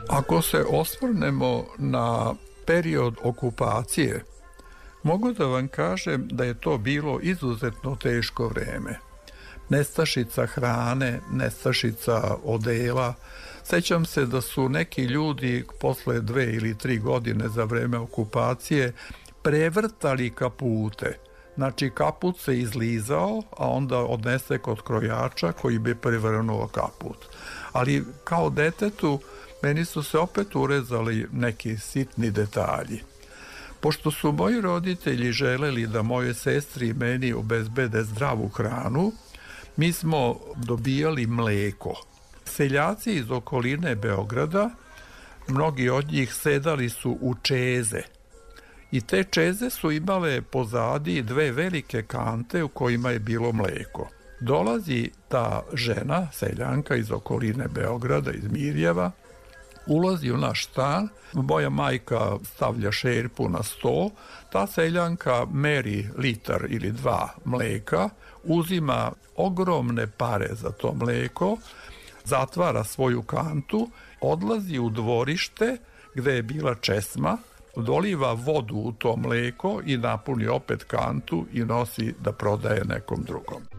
Ako se osvrnemo na period okupacije, mogu da vam kažem da je to bilo izuzetno teško vreme. Nestašica hrane, nestašica odela. Sećam se da su neki ljudi posle 2 ili 3 godine za vreme okupacije prevrtali kapute. Znači kaput se izlizao, a onda odnese kod krojača koji bi prevrnuo kaput. Ali kao detetu meni su se opet urezali neki sitni detalji. Pošto su moji roditelji želeli da moje sestri i meni obezbede zdravu hranu, mi smo dobijali mleko. Seljaci iz okoline Beograda, mnogi od njih sedali su u čeze. I te čeze su imale pozadi 2 velike kante u kojima je bilo mleko. Dolazi ta žena, seljanka iz okoline Beograda, iz Mirjeva, ulazi u naš stan, moja majka stavlja šerpu na sto, ta seljanka meri litar ili 2 mleka, uzima ogromne pare za to mleko, zatvara svoju kantu, odlazi u dvorište gde je bila česma, doliva vodu u to mleko i napuni opet kantu i nosi da prodaje nekom drugom.